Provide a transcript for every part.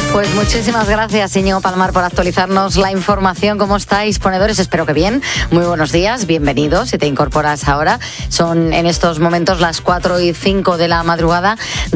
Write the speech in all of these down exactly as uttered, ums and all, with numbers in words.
Pues muchísimas gracias, Íñigo Palmar, por actualizarnos la información. ¿Cómo estáis, ponedores? Espero que bien. Muy buenos días, bienvenidos. Si te incorporas ahora, son en estos momentos las cuatro y cinco de la madrugada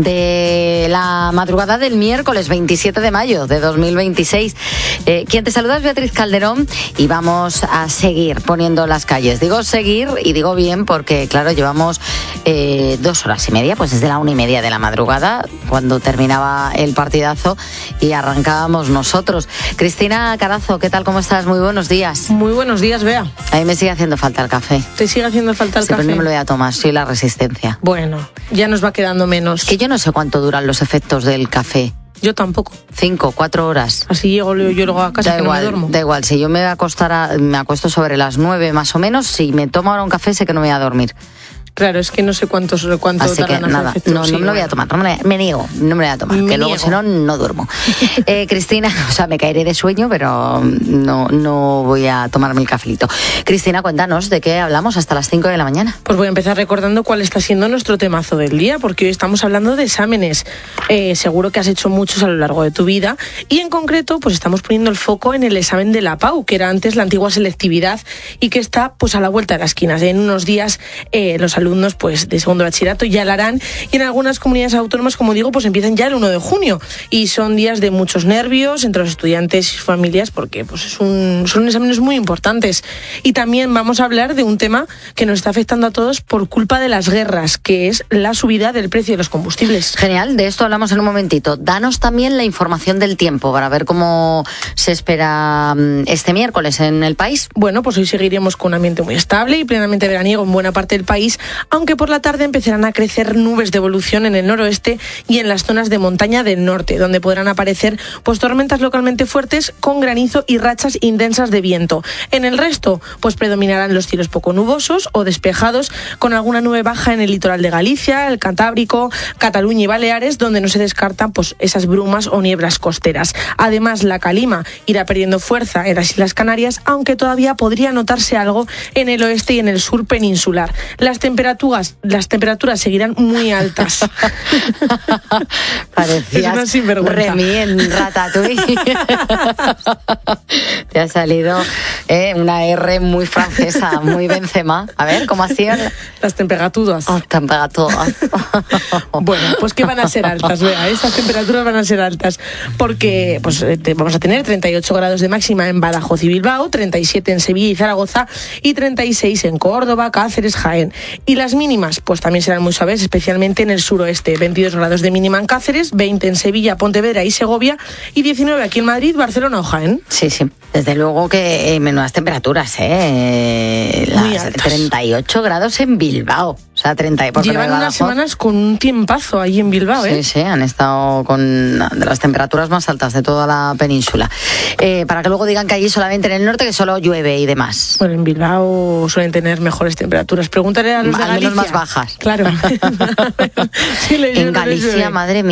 de la madrugada del miércoles veintisiete de mayo de dos mil veintiséis. Eh, quien te saluda es Beatriz Calderón y vamos a seguir poniendo las calles. Digo seguir y digo bien porque, claro, llevamos eh, dos horas y media, pues desde la una y media de la madrugada, cuando terminaba el partidazo, y arrancábamos nosotros. Cristina Carazo, ¿qué tal? ¿Cómo estás? Muy buenos días. Muy buenos días, Bea. A mí me sigue haciendo falta el café. ¿Te sigue haciendo falta el sí, café? Pero no me lo voy a tomar, soy la resistencia. Bueno, ya nos va quedando menos. Es que yo no sé cuánto duran los efectos del café. Yo tampoco. Cinco, cuatro horas. Así llego yo luego a casa, da que igual, no me duermo. Da igual, si yo me acostara, me acuesto sobre las nueve más o menos, si me tomo ahora un café sé que no me voy a dormir. Claro, es que no sé cuántos cuánto Así que nada, no, no sí, me lo voy a tomar, no me, me niego, no me lo voy a tomar, me que luego niego. si no, no duermo. Eh, Cristina, o sea, me caeré de sueño, pero no, no voy a tomarme el cafelito. Cristina, cuéntanos de qué hablamos hasta las cinco de la mañana. Pues voy a empezar recordando cuál está siendo nuestro temazo del día, porque hoy estamos hablando de exámenes. Eh, seguro que has hecho muchos a lo largo de tu vida y en concreto pues estamos poniendo el foco en el examen de la PAU, que era antes la antigua selectividad y que está pues a la vuelta de las esquinas. En unos días eh, los alumnos pues de segundo bachillerato ya la harán y en algunas comunidades autónomas, como digo, pues empiezan ya el uno de junio y son días de muchos nervios entre los estudiantes y sus familias porque pues es un, son exámenes muy importantes. Y también vamos a hablar de un tema que nos está afectando a todos por culpa de las guerras, que es la subida del precio de los combustibles. Genial, de esto hablamos en un momentito. Danos también la información del tiempo para ver cómo se espera este miércoles en el país. Bueno, pues hoy seguiremos con un ambiente muy estable y plenamente veraniego en buena parte del país, aunque por la tarde empezarán a crecer nubes de evolución en el noroeste y en las zonas de montaña del norte, donde podrán aparecer pues tormentas localmente fuertes con granizo y rachas intensas de viento. En el resto, pues predominarán los cielos poco nubosos o despejados, con alguna nube baja en el litoral de Galicia, el Cantábrico, Cataluña y Baleares, donde no se descartan pues esas brumas o nieblas costeras. Además, la calima irá perdiendo fuerza en las Islas Canarias, aunque todavía podría notarse algo en el oeste y en el sur peninsular. Las temperaturas, las temperaturas seguirán muy altas. Parecías Remy en Ratatouille. Te ha salido eh, una R muy francesa, muy Benzema. A ver, ¿cómo hacían? Las temperaturas. Oh, temperaturas. Bueno, pues que van a ser altas, vea, estas temperaturas van a ser altas, porque pues te, vamos a tener treinta y ocho grados de máxima en Badajoz y Bilbao, treinta y siete en Sevilla y Zaragoza y treinta y seis en Córdoba, Cáceres, Jaén. Y las mínimas, pues también serán muy suaves, especialmente en el suroeste. veintidós grados de mínima en Cáceres, veinte en Sevilla, Pontevedra y Segovia y diecinueve aquí en Madrid, Barcelona o Jaén. Sí, sí. Desde luego que eh, menudas temperaturas, ¿eh? Las treinta y ocho grados en Bilbao. O sea, treinta y por Llevan no unas semanas con un tiempazo ahí en Bilbao, ¿eh? Sí, sí, han estado con de las temperaturas más altas de toda la península. Eh, para que luego digan que allí solamente en el norte que solo llueve y demás. Bueno, en Bilbao suelen tener mejores temperaturas. Pregúntale a los de Al Galicia. menos más bajas. Claro. Sí, en Galicia, madre mía.